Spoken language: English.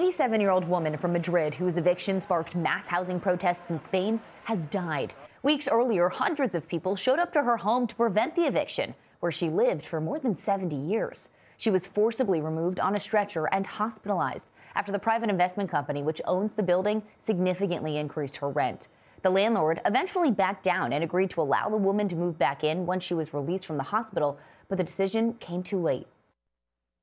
27-year-old woman from Madrid, whose eviction sparked mass housing protests in Spain, has died. Weeks earlier, hundreds of people showed up to her home to prevent the eviction, where she lived for more than 70 years. She was forcibly removed on a stretcher and hospitalized after the private investment company, which owns the building, significantly increased her rent. The landlord eventually backed down and agreed to allow the woman to move back in once she was released from the hospital, but the decision came too late.